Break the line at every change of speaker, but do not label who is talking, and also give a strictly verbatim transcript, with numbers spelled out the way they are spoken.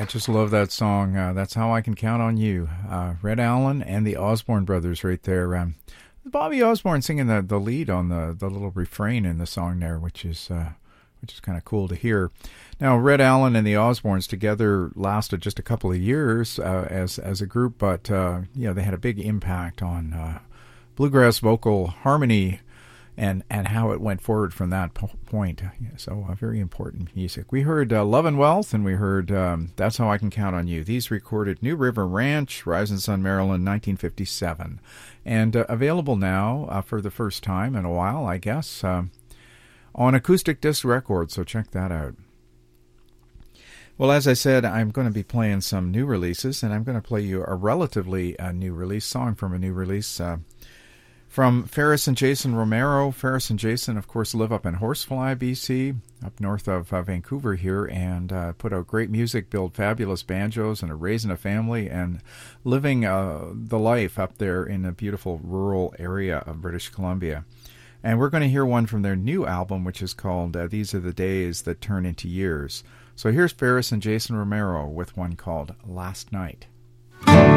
I just love that song. Uh, That's How I Can Count on You. Uh, Red Allen and the Osborne Brothers right there. Um, Bobby Osborne singing the, the lead on the, the little refrain in the song there, which is uh, which is kind of cool to hear. Now, Red Allen and the Osbornes together lasted just a couple of years uh, as as a group, but uh, you know, they had a big impact on uh, bluegrass vocal harmony and and how it went forward from that po- point. So uh, very important music. We heard uh, Love and Wealth, and we heard um, That's How I Can Count on You. These recorded New River Ranch, Rising Sun, Maryland, nineteen fifty-seven. And uh, available now uh, for the first time in a while, I guess, uh, on Acoustic Disc Records, so check that out. Well, as I said, I'm going to be playing some new releases, and I'm going to play you a relatively uh, new release, song from a new release, uh, from Ferris and Jason Romero. Ferris and Jason, of course, live up in Horsefly, B C, up north of uh, Vancouver here, and uh, put out great music, build fabulous banjos, and are raising a family and living uh, the life up there in a beautiful rural area of British Columbia. And we're going to hear one from their new album, which is called uh, These Are the Days That Turn Into Years. So here's Ferris and Jason Romero with one called Last Night.